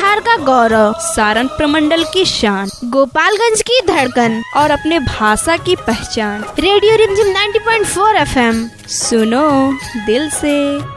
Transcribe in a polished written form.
बिहार का गौरव, सारण प्रमंडल की शान, गोपालगंज की धड़कन और अपने भाषा की पहचान। रेडियो रिमझिम 90.4 FM, सुनो दिल से।